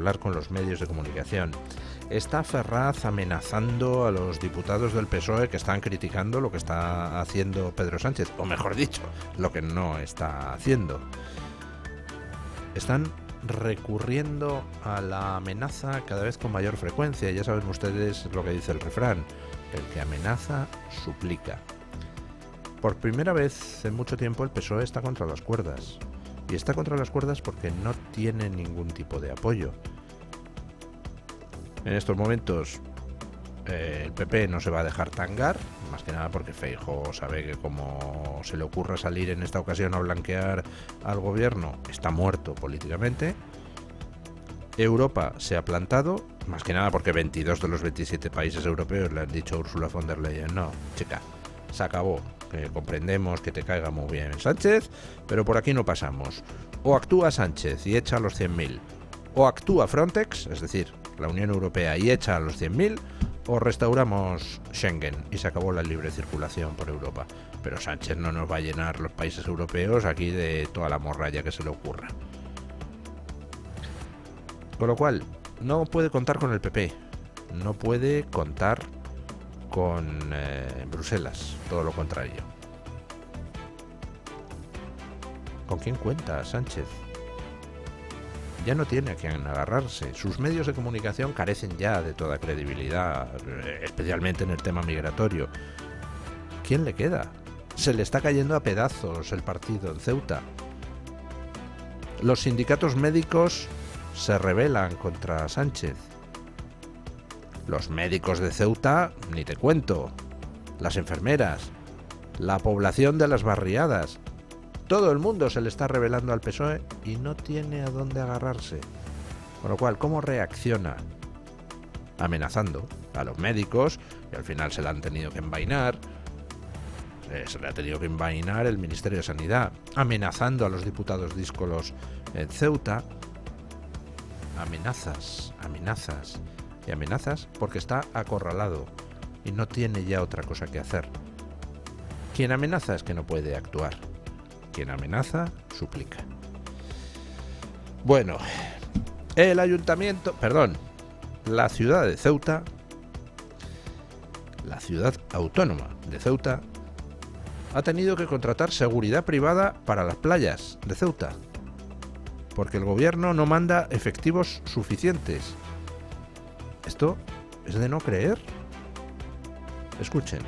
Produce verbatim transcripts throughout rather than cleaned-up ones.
hablar con los medios de comunicación. Está Ferraz amenazando a los diputados del P S O E que están criticando lo que está haciendo Pedro Sánchez, o mejor dicho, lo que no está haciendo. Están recurriendo a la amenaza cada vez con mayor frecuencia. Ya saben ustedes lo que dice el refrán: el que amenaza, suplica. Por primera vez en mucho tiempo el P S O E está contra las cuerdas. Y está contra las cuerdas porque no tiene ningún tipo de apoyo. En estos momentos eh, el P P no se va a dejar tangar, más que nada porque Feijóo sabe que como se le ocurra salir en esta ocasión a blanquear al gobierno, está muerto políticamente. Europa se ha plantado, más que nada porque veintidós de los veintisiete países europeos le han dicho a Ursula von der Leyen: no, chica, se acabó, que comprendemos que te caiga muy bien Sánchez, pero por aquí no pasamos. O actúa Sánchez y echa a los cien mil, o actúa Frontex, es decir, la Unión Europea, y echa a los cien mil, o restauramos Schengen y se acabó la libre circulación por Europa. Pero Sánchez no nos va a llenar los países europeos aquí de toda la morralla que se le ocurra. Con lo cual, no puede contar con el P P, no puede contar con eh, Bruselas, todo lo contrario. ¿Con quién cuenta Sánchez? Ya no tiene a quién agarrarse. Sus medios de comunicación carecen ya de toda credibilidad, especialmente en el tema migratorio. ¿Quién le queda? Se le está cayendo a pedazos el partido en Ceuta. Los sindicatos médicos se rebelan contra Sánchez. Los médicos de Ceuta, ni te cuento. Las enfermeras, la población de las barriadas. Todo el mundo se le está rebelando al P S O E y no tiene a dónde agarrarse. Con lo cual, ¿cómo reacciona? Amenazando a los médicos, y al final se le han tenido que envainar. Eh, se le ha tenido que envainar el Ministerio de Sanidad. Amenazando a los diputados díscolos en Ceuta. Amenazas, amenazas y amenazas porque está acorralado y no tiene ya otra cosa que hacer. Quien amenaza es que no puede actuar. Quien amenaza, suplica. Bueno, el ayuntamiento, perdón, la ciudad de Ceuta, la ciudad autónoma de Ceuta, ha tenido que contratar seguridad privada para las playas de Ceuta, porque el gobierno no manda efectivos suficientes. Esto es de no creer. Escuchen.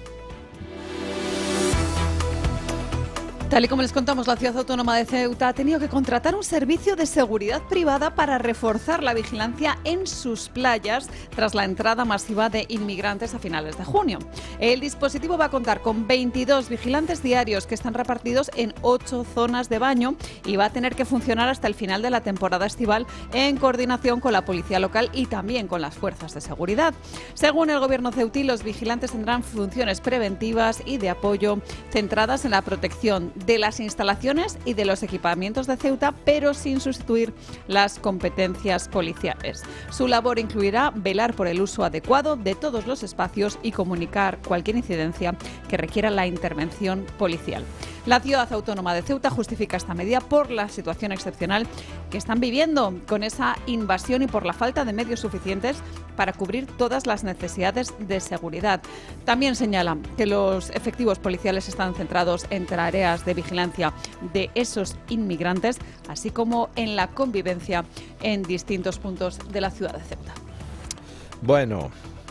Tal y como les contamos, la ciudad autónoma de Ceuta ha tenido que contratar un servicio de seguridad privada para reforzar la vigilancia en sus playas tras la entrada masiva de inmigrantes a finales de junio. El dispositivo va a contar con veintidós vigilantes diarios que están repartidos en ocho zonas de baño y va a tener que funcionar hasta el final de la temporada estival en coordinación con la policía local y también con las fuerzas de seguridad. Según el gobierno ceutí, los vigilantes tendrán funciones preventivas y de apoyo centradas en la protección de las instalaciones y de los equipamientos de Ceuta, pero sin sustituir las competencias policiales. Su labor incluirá velar por el uso adecuado de todos los espacios y comunicar cualquier incidencia que requiera la intervención policial. La ciudad autónoma de Ceuta justifica esta medida por la situación excepcional que están viviendo con esa invasión y por la falta de medios suficientes para cubrir todas las necesidades de seguridad. También señala que los efectivos policiales están centrados en tareas de vigilancia de esos inmigrantes, así como en la convivencia en distintos puntos de la ciudad de Ceuta. Bueno,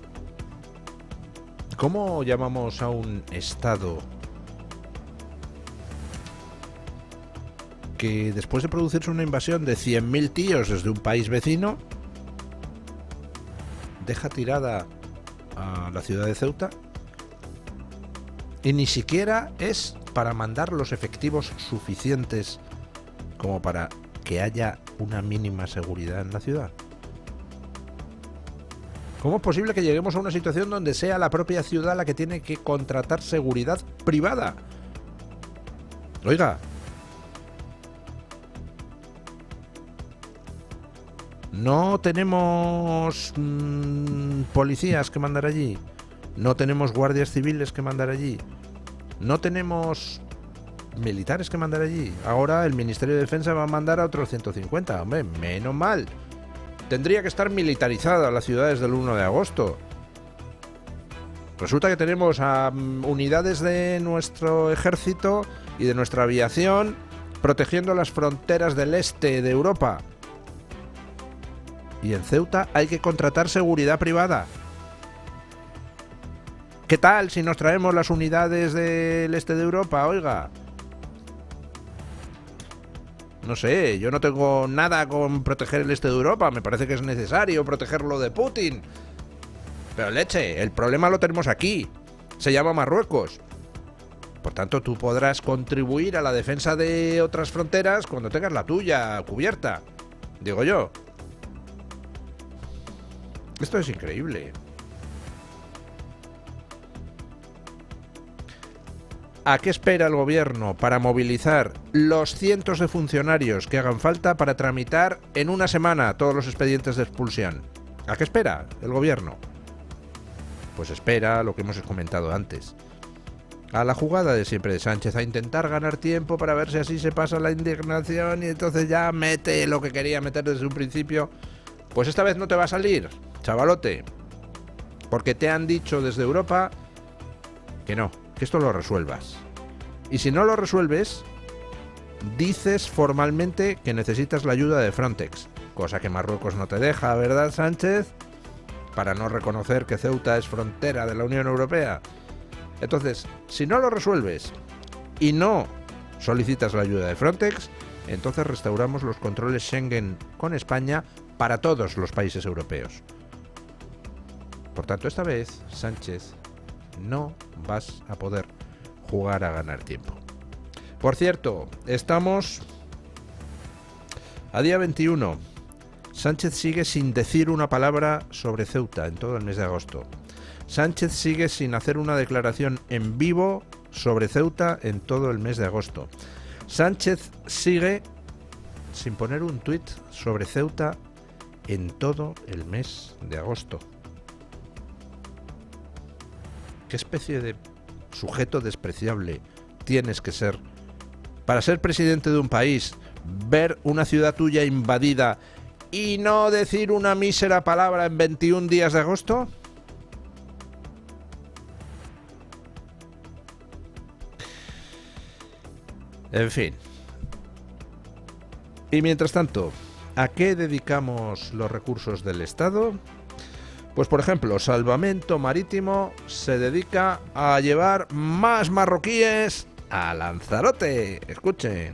¿cómo llamamos a un Estado que después de producirse una invasión de cien mil tíos desde un país vecino deja tirada a la ciudad de Ceuta? Y ni siquiera es para mandar los efectivos suficientes como para que haya una mínima seguridad en la ciudad. ¿Cómo es posible que lleguemos a una situación donde sea la propia ciudad la que tiene que contratar seguridad privada? Oiga, no tenemos mmm, policías que mandar allí, no tenemos guardias civiles que mandar allí, no tenemos militares que mandar allí. Ahora el Ministerio de Defensa va a mandar a otros ciento cincuenta. Hombre, menos mal. tendría que estar militarizada las ciudades del uno de agosto. Resulta que tenemos a um, unidades de nuestro ejército y de nuestra aviación protegiendo las fronteras del este de Europa. Y en Ceuta hay que contratar seguridad privada. ¿Qué tal si nos traemos las unidades del este de Europa? Oiga. No sé, yo no tengo nada con proteger el este de Europa. Me parece que es necesario protegerlo de Putin. Pero leche, el problema lo tenemos aquí. Se llama Marruecos. Por tanto, tú podrás contribuir a la defensa de otras fronteras cuando tengas la tuya cubierta. Digo yo. Esto es increíble. ¿A qué espera el gobierno para movilizar los cientos de funcionarios que hagan falta para tramitar en una semana todos los expedientes de expulsión? ¿A qué espera el gobierno? Pues espera lo que hemos comentado antes. A la jugada de siempre de Sánchez, a intentar ganar tiempo para ver si así se pasa la indignación y entonces ya mete lo que quería meter desde un principio. Pues esta vez no te va a salir, chavalote. Porque te han dicho desde Europa que no, que esto lo resuelvas. Y si no lo resuelves, dices formalmente que necesitas la ayuda de Frontex, cosa que Marruecos no te deja, ¿verdad, Sánchez? Para no reconocer que Ceuta es frontera de la Unión Europea. Entonces, si no lo resuelves y no solicitas la ayuda de Frontex, entonces restauramos los controles Schengen con España para todos los países europeos. Por tanto, esta vez, Sánchez, no vas a poder jugar a ganar tiempo. Por cierto, estamos a día veintiuno. Sánchez sigue sin decir una palabra sobre Ceuta en todo el mes de agosto. Sánchez sigue sin hacer una declaración en vivo sobre Ceuta en todo el mes de agosto. Sánchez sigue sin poner un tuit sobre Ceuta en todo el mes de agosto. ¿Qué especie de sujeto despreciable tienes que ser para ser presidente de un país, ver una ciudad tuya invadida y no decir una mísera palabra en veintiún días de agosto? En fin. Y mientras tanto, ¿a qué dedicamos los recursos del Estado? Pues por ejemplo, Salvamento Marítimo se dedica a llevar más marroquíes a Lanzarote. Escuchen.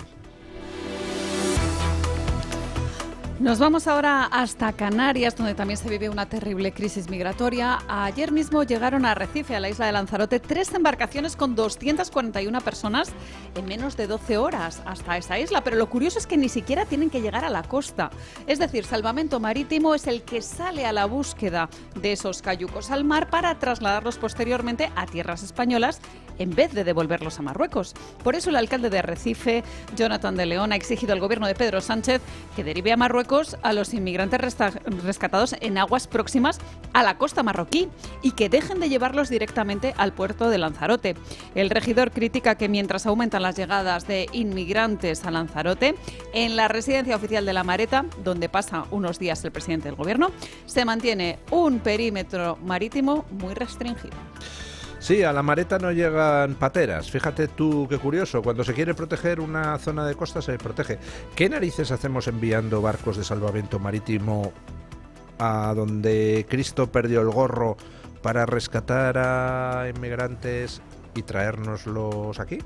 Nos vamos ahora hasta Canarias, donde también se vive una terrible crisis migratoria. Ayer mismo llegaron a Arrecife, a la isla de Lanzarote, tres embarcaciones con doscientas cuarenta y una personas en menos de doce horas hasta esa isla. Pero lo curioso es que ni siquiera tienen que llegar a la costa. Es decir, Salvamento Marítimo es el que sale a la búsqueda de esos cayucos al mar para trasladarlos posteriormente a tierras españolas en vez de devolverlos a Marruecos. Por eso el alcalde de Arrecife, Jonathan de León, ha exigido al gobierno de Pedro Sánchez que derive a Marruecos a los inmigrantes rescatados en aguas próximas a la costa marroquí y que dejen de llevarlos directamente al puerto de Lanzarote. El regidor critica que mientras aumentan las llegadas de inmigrantes a Lanzarote, en la residencia oficial de La Mareta, donde pasa unos días el presidente del gobierno, se mantiene un perímetro marítimo muy restringido. Sí, a La Mareta no llegan pateras. Fíjate tú qué curioso. Cuando se quiere proteger una zona de costa se protege. ¿Qué narices hacemos enviando barcos de salvamento marítimo a donde Cristo perdió el gorro para rescatar a inmigrantes y traérnoslos aquí?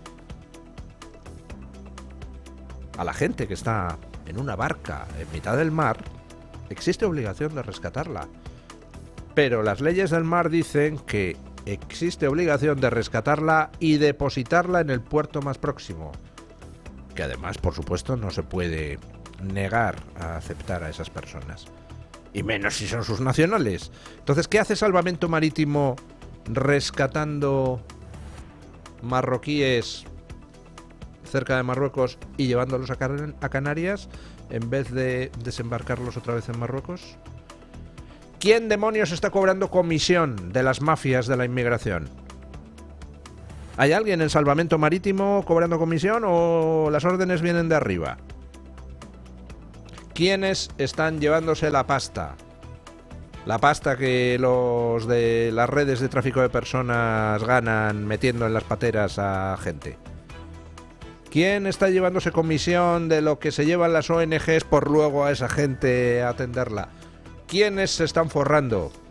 A la gente que está en una barca en mitad del mar existe obligación de rescatarla. Pero las leyes del mar dicen que existe obligación de rescatarla y depositarla en el puerto más próximo, que además, por supuesto, no se puede negar a aceptar a esas personas, y menos si son sus nacionales. Entonces, ¿qué hace Salvamento Marítimo rescatando marroquíes cerca de Marruecos y llevándolos a, Can- a Canarias en vez de desembarcarlos otra vez en Marruecos? ¿Quién demonios está cobrando comisión de las mafias de la inmigración? ¿Hay alguien en Salvamento Marítimo cobrando comisión o las órdenes vienen de arriba? ¿Quiénes están llevándose la pasta? La pasta que los de las redes de tráfico de personas ganan metiendo en las pateras a gente. ¿Quién está llevándose comisión de lo que se llevan las O N Ges por luego a esa gente a atenderla? ¿Quiénes se están forrando?